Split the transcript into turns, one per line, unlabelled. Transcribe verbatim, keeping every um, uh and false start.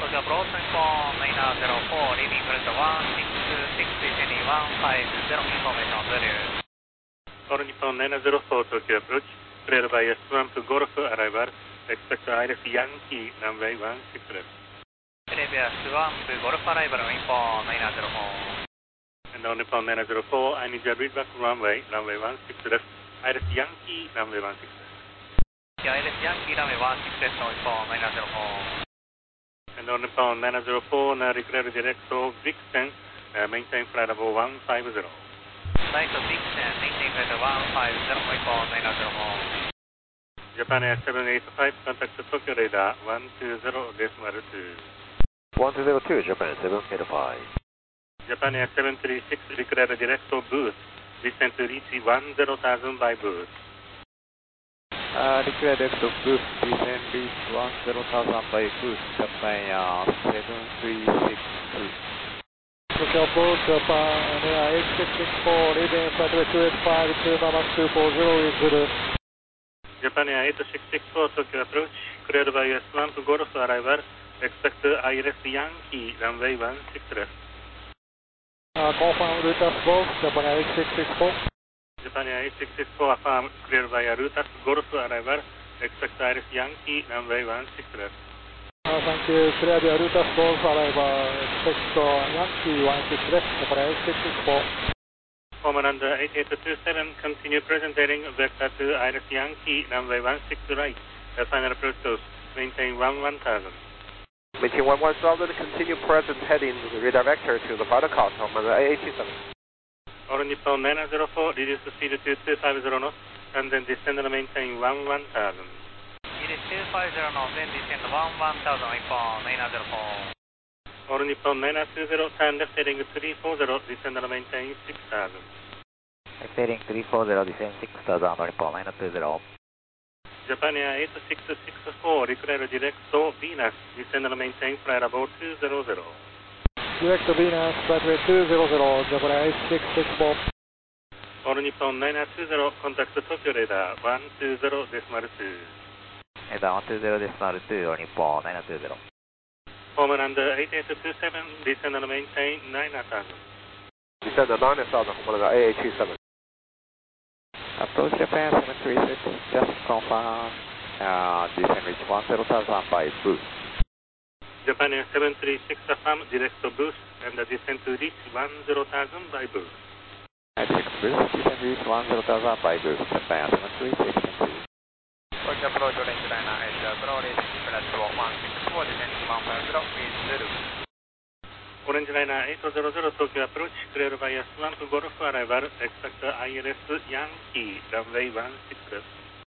Tokyo approach info nine zero four, leaving flight one six six, descending one five zero, information value.
All Nippon nine zero four, Tokyo approach, cleared by S one to Golf arrival, expect I L S Yankee, runway one six left.
Previous one to Golf arrival info nine zero four.
And on Nippon nine zero four, I need to read back runway, runway one six left, I L S Yankee, runway one six left.
I L S Yankee, runway one six left, info nine zero four.
And on Nippon nine zero four, now declare direct to Vixen, uh, maintain flight level one five zero.
Flight to Vixen, maintain flight one five zero, info nine zero four.
Japan Air seven eight five, contact Tokyo radar one two zero decimal two.
one two zero two, Japan seven eight five.
Japan Air seven three six, declare direct to booth, descent to reach one zero thousand by booth.
Uh, declare direct to booth, descent reach one zero thousand by booth, Japan Air seven three six two.
Tokyo approach, Japan Air eight six six four, leaving flight two eight five, two Max two four zero is good.
Japan Air eight six six four, Tokyo approach, cleared by S one to Golf arrival, expect I L S Yankee, runway one six left.
Uh, confirm Rutas Golf, Japan Air eight six six four.
Japan Air eight six six four, affirm, cleared by Rutas Golf arrival, expect I L S Yankee, runway one six left.
Uh, thank you, clear the Rutas Golf arrival, expect uh, Yankee one six left, Japan Air eight six six four.
Commander eight eight two seven, continue presenting vector to I L S Yankee, runway one six right, the final approach to maintain one one thousand.
Maintain one one thousand, continue present heading redirector to the final cost on the A A two seven.
All Nippon nine zero four, reduce the speed to two five zero knots, and then descend and maintain one one thousand.
It is two five zero knots, then descend one one thousand, info nine zero four.
All Nippon nine two zero, turn left heading three four zero, descend and maintain six thousand.
Left heading three four zero, descend six thousand, Nippon nine two zero.
Japan Air eight six six four, declare direct to Venus, descend and maintain flight level two zero zero.
Direct to Venus, flight two zero zero, Japan Air eight six six four.
All Nippon nine two zero, contact Tokyo radar one two zero decimal two.
Radar one two zero decimal two, Nippon nine two zero.
Commander eight eight two seven, descend and maintain nine thousand.
Descend to nine thousand, Commander A A two seven.
Approach Japan seven three six, just confirm, uh, descend reach one zero thousand by booth.
Japan Air seven three six, affirm, direct to booth, and the descent to reach one zero thousand by booth.
At six booth, descend reach one zero thousand by booth, Japan seven three six, thank you.
Tokyo approach, orange liner eight zero, leaving flight one six four, descending one five zero, is zero.
Orange liner eight zero zero, Tokyo approach, cleared by S one to Golf arrival, expect I L S Yankee, runway one six left.